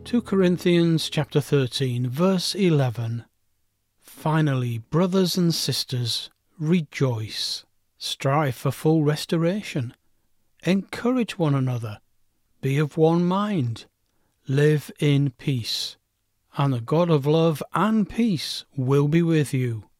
2 Corinthians chapter 13, verse 11. Finally, brothers and sisters, rejoice. Strive for full restoration. Encourage one another. Be of one mind. Live in peace. And the God of love and peace will be with you.